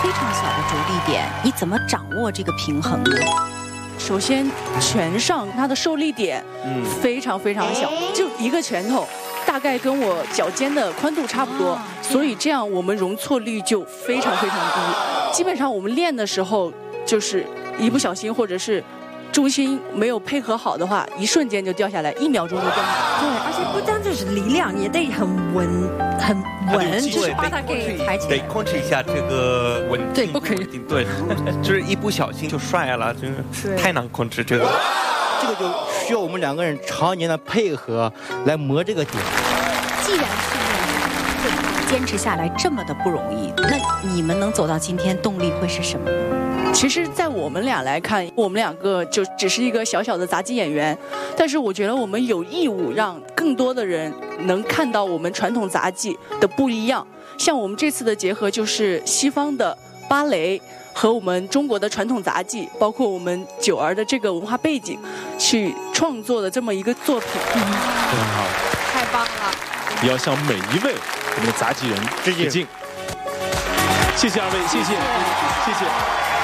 非常小的着力点，你怎么掌握这个平衡呢？ 首先，拳上它的受力点非常非常小，就一个拳头，大概跟我脚尖的宽度差不多，所以这样我们容错率就非常非常低。基本上我们练的时候，就是一不小心或者是重心没有配合好的话，一瞬间就掉下来，1秒钟就掉下来。 对，而且不单只是力量，也得很稳，就是把它给抬起来。 得控制一下这个稳定， 对，不可以。 对，就是一不小心就摔了，就是太难控制这个。 这个就需要我们2个人常年的配合来磨这个点。 既然训练会坚持下来这么的不容易，那你们能走到今天，动力会是什么呢？ 其实，在我们俩来看，我们2个就只是一个小小的杂技演员，但是我觉得我们有义务让更多的人能看到我们传统杂技的不一样。像我们这次的结合，就是西方的芭蕾和我们中国的传统杂技，包括我们九儿的这个文化背景，去创作的这么一个作品。 非常好， 太棒了！ 也要向每一位我们的杂技人致敬。谢谢2位，谢谢，谢谢。